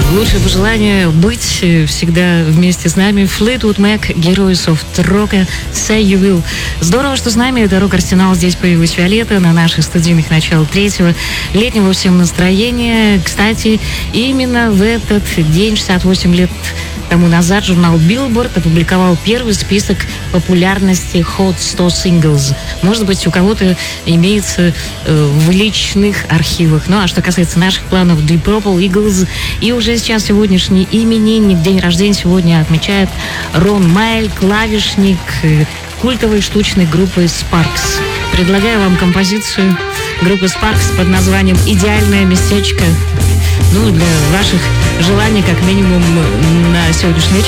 Лучшее пожелание быть всегда вместе с нами. Fleetwood Mac, Heroes of Rock, Say You Will. Здорово, что с нами. Это Рок-Арсенал. Здесь появилась Виолетта на наших студийных начал третьего. Летнего всем настроения. Кстати, именно в этот день, 68 лет тому назад, журнал Billboard опубликовал первый список популярности Hot 100 Singles. Может быть, у кого-то имеется в личных архивах. Ну, а что касается наших планов, Deep Purple, Eagles, и уже сейчас сегодняшний именинник, день рождения сегодня отмечает Рон Майль, клавишник культовой штучной группы Sparks. Предлагаю вам композицию группы Sparks под названием «Идеальное местечко». Ну, для ваших желаний, как минимум, на сегодняшний вечер.